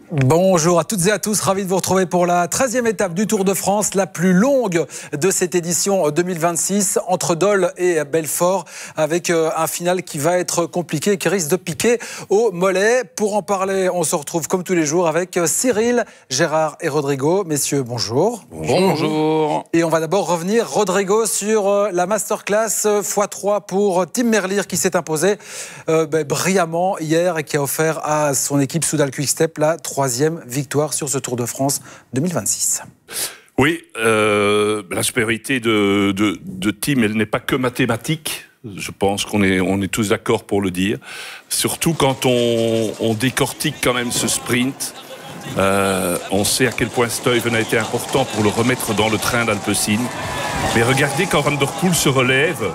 Bonjour à toutes et à tous, ravi de vous retrouver pour la 13e étape du Tour de France, la plus longue de cette édition 2026, entre Dole et Belfort, avec un final qui va être compliqué et qui risque de piquer au mollet. Pour en parler, on se retrouve comme tous les jours avec Cyril, Gérard et Rodrigo. Messieurs, bonjour. Bonjour. Et on va d'abord revenir, Rodrigo, sur la masterclass x3 pour Tim Merlier qui s'est imposé brillamment hier et qui a offert à son équipe Soudal Quick-Step la 3e victoire sur ce Tour de France 2026. Oui, la supériorité de Tim, elle n'est pas que mathématique. Je pense qu'on est tous d'accord pour le dire. Surtout quand on décortique quand même ce sprint. On sait à quel point Stuyven a été important pour le remettre dans le train d'Alpecin. Mais regardez quand Van der Poel se relève,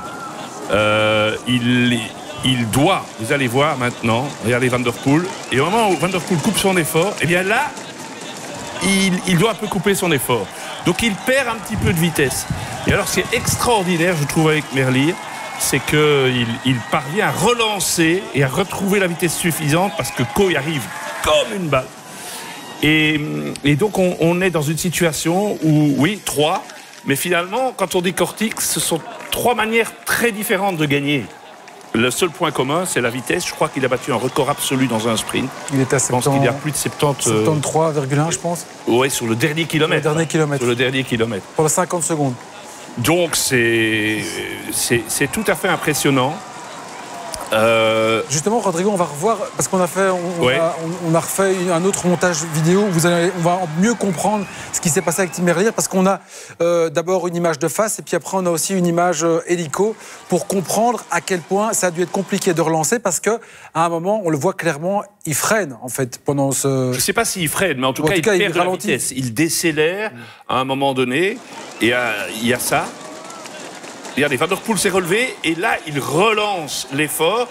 il doit, vous allez voir maintenant, regardez Van der Poel, et au moment où Van der Poel coupe son effort, eh bien là, il doit un peu couper son effort. Donc il perd un petit peu de vitesse. Et alors ce qui est extraordinaire, je trouve, avec Merlier, c'est qu'il parvient à relancer et à retrouver la vitesse suffisante parce que Ko arrive comme une balle. Et donc on est dans une situation où, oui, 3, mais finalement, quand on décortique, ce sont 3 manières très différentes de gagner. Le seul point commun, c'est la vitesse. Je crois qu'il a battu un record absolu dans un sprint. Il est à 70, je pense qu'il y a plus de 73,1, je pense. Oui, sur le dernier kilomètre. Sur le dernier kilomètre. Pour 50 secondes. Donc, c'est tout à fait impressionnant. Justement, Rodrigo, on va revoir, parce qu'on a refait un autre montage vidéo où on va mieux comprendre ce qui s'est passé avec Tim Merlier, parce qu'on a d'abord une image de face et puis après on a aussi une image hélico pour comprendre à quel point ça a dû être compliqué de relancer, parce qu'à un moment, on le voit clairement, il freine en fait pendant ce... Je ne sais pas s'il freine, mais en tout cas, il perd la vitesse. Il décélère à un moment donné, et il y a ça. Regardez, Van der Poel s'est relevé et là, il relance l'effort.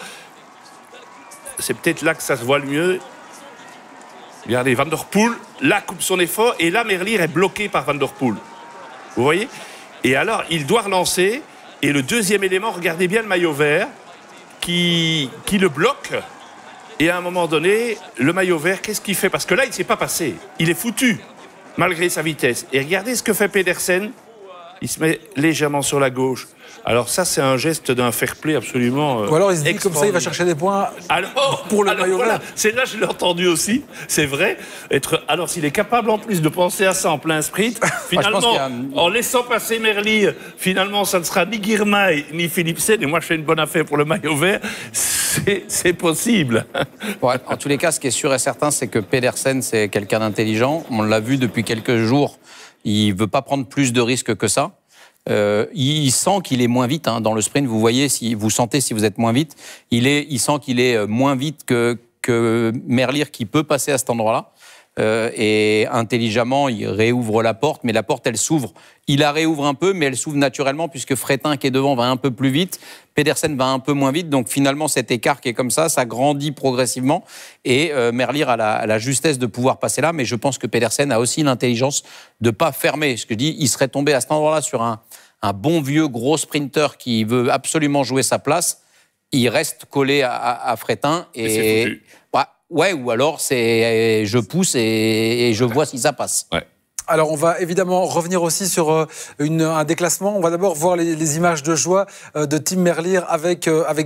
C'est peut-être là que ça se voit le mieux. Regardez, Van der Poel, là, coupe son effort et là, Merlier est bloqué par Van der Poel. Vous voyez? Et alors, il doit relancer. Et le deuxième élément, regardez bien le maillot vert qui le bloque. Et à un moment donné, le maillot vert, qu'est-ce qu'il fait? Parce que là, il ne s'est pas passé. Il est foutu, malgré sa vitesse. Et regardez ce que fait Pedersen. Il se met légèrement sur la gauche. Alors ça, c'est un geste d'un fair-play absolument ou alors il se dit comme ça, il va chercher des points pour le maillot vert. C'est là, je l'ai entendu aussi, c'est vrai. Alors s'il est capable en plus de penser à ça en plein sprint, finalement, en laissant passer Merlier, finalement, ça ne sera ni Girmay ni Philipsen. Et moi, je fais une bonne affaire pour le maillot vert. C'est possible. Ouais, en tous les cas, ce qui est sûr et certain, c'est que Pedersen, c'est quelqu'un d'intelligent. On l'a vu depuis quelques jours. Il ne veut pas prendre plus de risques que ça. Il sent qu'il est moins vite dans le sprint. Vous voyez, vous sentez si vous êtes moins vite. Il sent qu'il est moins vite que Merlier qui peut passer à cet endroit-là. Et intelligemment, il réouvre la porte, mais la porte, elle s'ouvre. Il la réouvre un peu, mais elle s'ouvre naturellement puisque Freitin qui est devant va un peu plus vite, Pedersen va un peu moins vite. Donc finalement, cet écart qui est comme ça grandit progressivement. Et Merlier a la justesse de pouvoir passer là, mais je pense que Pedersen a aussi l'intelligence de pas fermer. Ce que je dis, il serait tombé à cet endroit-là sur un bon vieux gros sprinter qui veut absolument jouer sa place. Il reste collé à Freitin et c'est foutu. Ouais, ou alors c'est je pousse et je vois si ça passe. Ouais. Alors, on va évidemment revenir aussi sur un déclassement. On va d'abord voir les images de joie de Tim Merlier avec